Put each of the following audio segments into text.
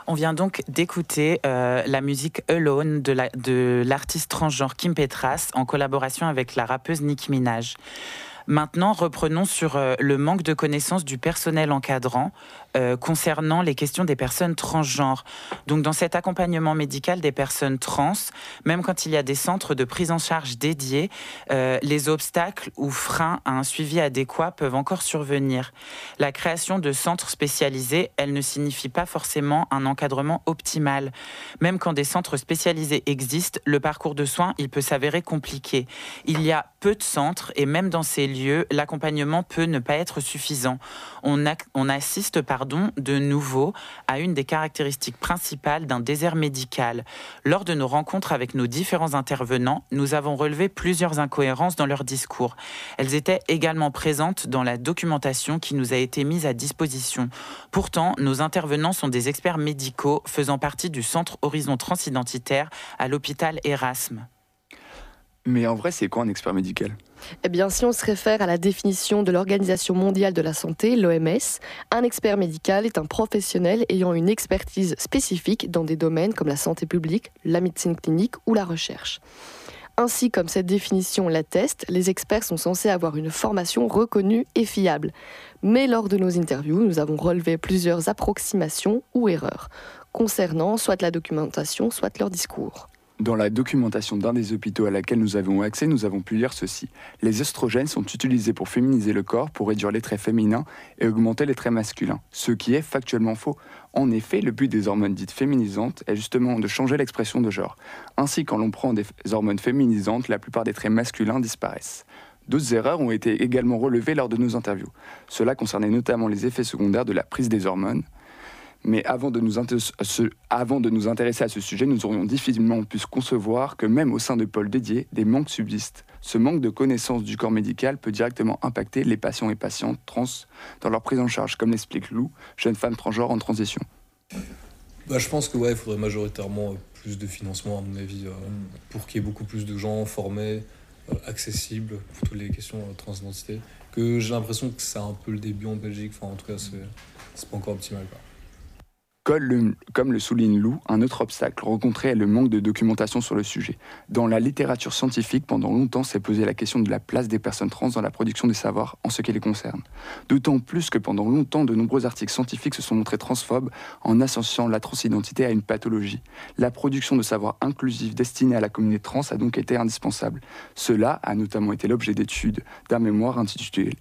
On vient donc d'écouter la musique Alone de l'artiste transgenre Kim Petras en collaboration avec la rappeuse Nicki Minaj. Maintenant, reprenons sur le manque de connaissances du personnel encadrant concernant les questions des personnes transgenres. Donc, dans cet accompagnement médical des personnes trans, même quand il y a des centres de prise en charge dédiés, les obstacles ou freins à un suivi adéquat peuvent encore survenir. La création de centres spécialisés, elle ne signifie pas forcément un encadrement optimal. Même quand des centres spécialisés existent, le parcours de soins, il peut s'avérer compliqué. Il y a peu de centres et même dans ces lieux, l'accompagnement peut ne pas être suffisant. On assiste de nouveau à une des caractéristiques principales d'un désert médical. Lors de nos rencontres avec nos différents intervenants, nous avons relevé plusieurs incohérences dans leur discours. Elles étaient également présentes dans la documentation qui nous a été mise à disposition. Pourtant, nos intervenants sont des experts médicaux faisant partie du Centre Horizon Transidentitaire à l'hôpital Erasme. Mais en vrai, c'est quoi un expert médical ? Eh bien, si on se réfère à la définition de l'Organisation mondiale de la santé, l'OMS, un expert médical est un professionnel ayant une expertise spécifique dans des domaines comme la santé publique, la médecine clinique ou la recherche. Ainsi, comme cette définition l'atteste, les experts sont censés avoir une formation reconnue et fiable. Mais lors de nos interviews, nous avons relevé plusieurs approximations ou erreurs concernant soit la documentation, soit leur discours. Dans la documentation d'un des hôpitaux à laquelle nous avons accès, nous avons pu lire ceci. Les œstrogènes sont utilisés pour féminiser le corps, pour réduire les traits féminins et augmenter les traits masculins, ce qui est factuellement faux. En effet, le but des hormones dites féminisantes est justement de changer l'expression de genre. Ainsi, quand l'on prend des hormones féminisantes, la plupart des traits masculins disparaissent. D'autres erreurs ont été également relevées lors de nos interviews. Cela concernait notamment les effets secondaires de la prise des hormones. Mais avant de nous intéresser à ce sujet, nous aurions difficilement pu concevoir que même au sein de pôles dédiés, des manques subsistent. Ce manque de connaissance du corps médical peut directement impacter les patients et patientes trans dans leur prise en charge, comme l'explique Lou, jeune femme transgenre en transition. Je pense que il faudrait majoritairement plus de financement, à mon avis, pour qu'il y ait beaucoup plus de gens formés, accessibles pour toutes les questions transidentité. Que j'ai l'impression que c'est un peu le début en Belgique, en tout cas, c'est pas encore optimal, quoi. Comme le souligne Lou, un autre obstacle rencontré est le manque de documentation sur le sujet. Dans la littérature scientifique, pendant longtemps s'est posé la question de la place des personnes trans dans la production des savoirs en ce qui les concerne. D'autant plus que pendant longtemps, de nombreux articles scientifiques se sont montrés transphobes en associant la transidentité à une pathologie. La production de savoirs inclusifs destinés à la communauté trans a donc été indispensable. Cela a notamment été l'objet d'études d'un mémoire intitulé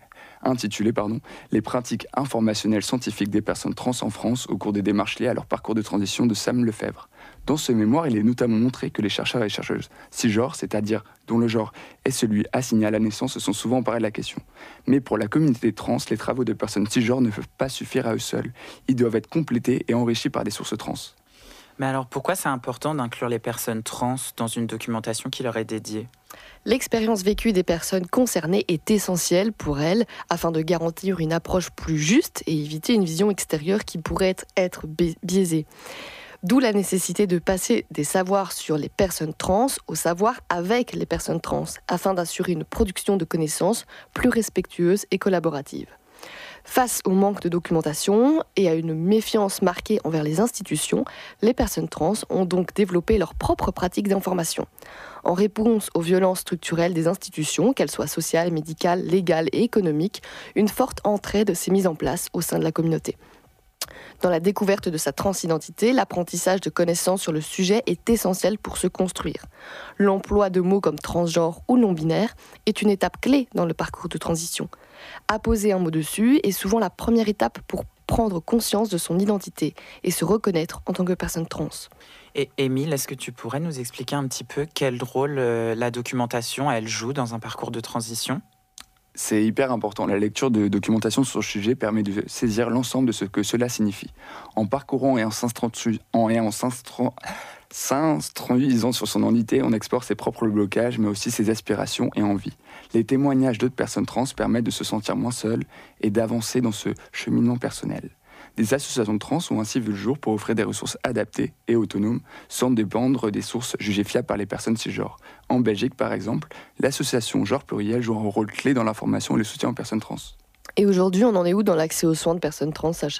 Les pratiques informationnelles scientifiques des personnes trans en France au cours des démarches liées à leur parcours de transition de Sam Lefebvre. Dans ce mémoire, il est notamment montré que les chercheurs et chercheuses cisgenres, c'est-à-dire dont le genre est celui assigné à la naissance, se sont souvent emparés de la question. Mais pour la communauté trans, les travaux de personnes cisgenres ne peuvent pas suffire à eux seuls. Ils doivent être complétés et enrichis par des sources trans. Mais alors, pourquoi c'est important d'inclure les personnes trans dans une documentation qui leur est dédiée ? L'expérience vécue des personnes concernées est essentielle pour elles afin de garantir une approche plus juste et éviter une vision extérieure qui pourrait être biaisée. D'où la nécessité de passer des savoirs sur les personnes trans au savoir avec les personnes trans afin d'assurer une production de connaissances plus respectueuse et collaborative. Face au manque de documentation et à une méfiance marquée envers les institutions, les personnes trans ont donc développé leurs propres pratiques d'information. En réponse aux violences structurelles des institutions, qu'elles soient sociales, médicales, légales et économiques, une forte entraide s'est mise en place au sein de la communauté. Dans la découverte de sa transidentité, l'apprentissage de connaissances sur le sujet est essentiel pour se construire. L'emploi de mots comme transgenre ou non-binaire est une étape clé dans le parcours de transition. Apposer un mot dessus est souvent la première étape pour prendre conscience de son identité et se reconnaître en tant que personne trans. Et Émile, est-ce que tu pourrais nous expliquer un petit peu quel rôle la documentation elle joue dans un parcours de transition ? C'est hyper important. La lecture de documentation sur le sujet permet de saisir l'ensemble de ce que cela signifie. En parcourant et en s'instruisant sur son identité, on explore ses propres blocages, mais aussi ses aspirations et envies. Les témoignages d'autres personnes trans permettent de se sentir moins seul et d'avancer dans ce cheminement personnel. Des associations de trans ont ainsi vu le jour pour offrir des ressources adaptées et autonomes, sans dépendre des sources jugées fiables par les personnes cisgenres. En Belgique, par exemple, l'association Genre Pluriel joue un rôle clé dans l'information et le soutien aux personnes trans. Et aujourd'hui, on en est où dans l'accès aux soins de personnes trans, Sacha ?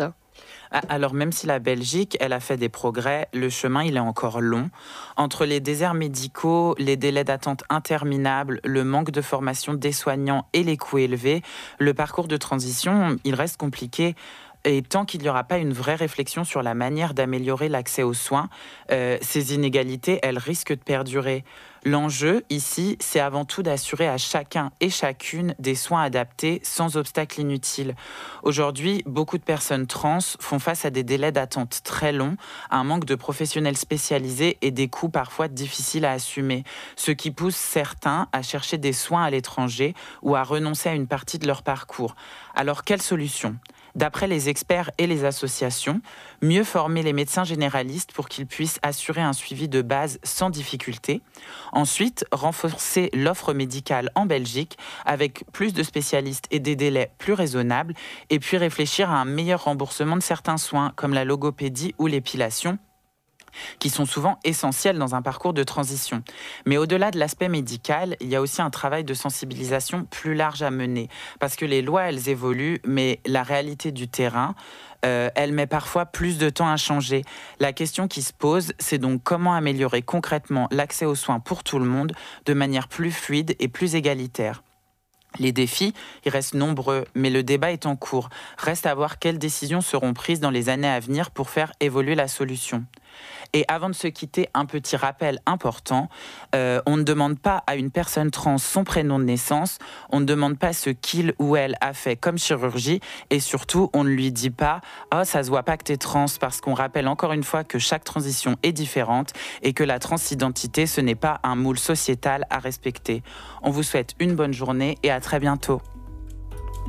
Alors même si la Belgique, elle a fait des progrès, le chemin, il est encore long. Entre les déserts médicaux, les délais d'attente interminables, le manque de formation des soignants et les coûts élevés, le parcours de transition, il reste compliqué. Et tant qu'il n'y aura pas une vraie réflexion sur la manière d'améliorer l'accès aux soins, ces inégalités, elles risquent de perdurer. L'enjeu, ici, c'est avant tout d'assurer à chacun et chacune des soins adaptés sans obstacle inutile. Aujourd'hui, beaucoup de personnes trans font face à des délais d'attente très longs, un manque de professionnels spécialisés et des coûts parfois difficiles à assumer, ce qui pousse certains à chercher des soins à l'étranger ou à renoncer à une partie de leur parcours. Alors, quelle solution ? D'après les experts et les associations, mieux former les médecins généralistes pour qu'ils puissent assurer un suivi de base sans difficulté. Ensuite, renforcer l'offre médicale en Belgique avec plus de spécialistes et des délais plus raisonnables. Et puis réfléchir à un meilleur remboursement de certains soins comme la logopédie ou l'épilation, qui sont souvent essentiels dans un parcours de transition. Mais au-delà de l'aspect médical, il y a aussi un travail de sensibilisation plus large à mener. Parce que les lois, elles évoluent, mais la réalité du terrain, elle met parfois plus de temps à changer. La question qui se pose, c'est donc comment améliorer concrètement l'accès aux soins pour tout le monde de manière plus fluide et plus égalitaire. Les défis, ils restent nombreux, mais le débat est en cours. Reste à voir quelles décisions seront prises dans les années à venir pour faire évoluer la solution. Et avant de se quitter, un petit rappel important. On ne demande pas à une personne trans son prénom de naissance, on ne demande pas ce qu'il ou elle a fait comme chirurgie, et surtout, on ne lui dit pas « Oh, ça se voit pas que t'es trans », parce qu'on rappelle encore une fois que chaque transition est différente et que la transidentité, ce n'est pas un moule sociétal à respecter. On vous souhaite une bonne journée et à très bientôt.